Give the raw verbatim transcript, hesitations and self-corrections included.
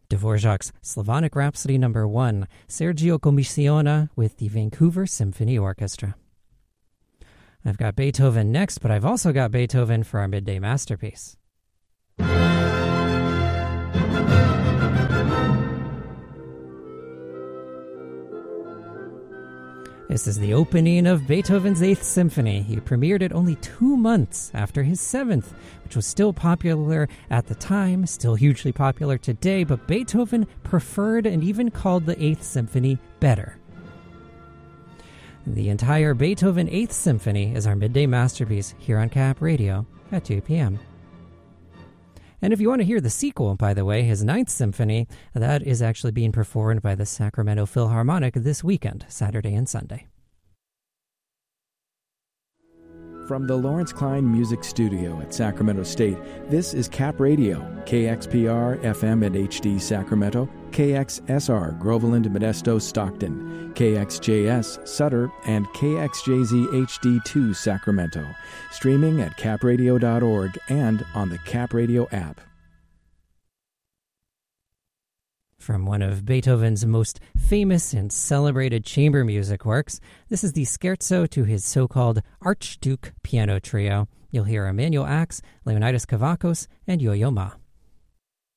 Dvorak's Slavonic Rhapsody Number one, Sergio Commissiona with the Vancouver Symphony Orchestra. I've got Beethoven next, but I've also got Beethoven for our midday masterpiece. This is the opening of Beethoven's Eighth Symphony. He premiered it only two months after his seventh, which was still popular at the time, still hugely popular today, but Beethoven preferred and even called the Eighth Symphony better. The entire Beethoven Eighth Symphony is our midday masterpiece here on Cap Radio at two p.m. And if you want to hear the sequel, by the way, his Ninth Symphony, that is actually being performed by the Sacramento Philharmonic this weekend, Saturday and Sunday. From the Lawrence Klein Music Studio at Sacramento State, this is Cap Radio, K X P R, F M and H D Sacramento, K X S R, Groveland, Modesto, Stockton, K X J S, Sutter, and K X J Z H D two, Sacramento. Streaming at cap radio dot org and on the Cap Radio app. From one of Beethoven's most famous and celebrated chamber music works, this is the scherzo to his so-called Archduke Piano Trio. You'll hear Emanuel Ax, Leonidas Kavakos, and Yo-Yo Ma.